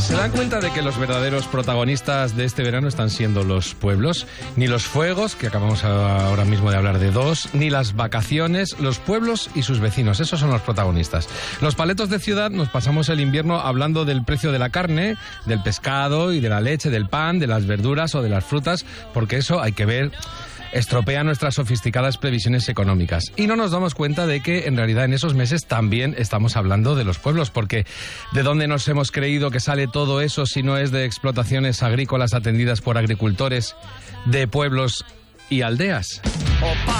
¿Se dan cuenta de que los verdaderos protagonistas de este verano están siendo los pueblos? Ni los fuegos, que acabamos ahora mismo de hablar de dos, ni las vacaciones, los pueblos y sus vecinos, esos son los protagonistas. Los paletos de ciudad nos pasamos el invierno hablando del precio de la carne, del pescado y de la leche, del pan, de las verduras o de las frutas, porque eso hay que ver... estropea nuestras sofisticadas previsiones económicas. Y no nos damos cuenta de que en realidad en esos meses también estamos hablando de los pueblos, porque ¿de dónde nos hemos creído que sale todo eso si no es de explotaciones agrícolas atendidas por agricultores de pueblos y aldeas?